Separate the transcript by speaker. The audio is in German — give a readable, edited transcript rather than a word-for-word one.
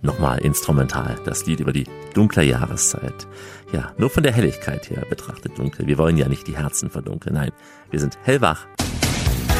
Speaker 1: Nochmal instrumental, das Lied über die dunkle Jahreszeit. Ja, nur von der Helligkeit her betrachtet dunkel. Wir wollen ja nicht die Herzen verdunkeln, nein, wir sind hellwach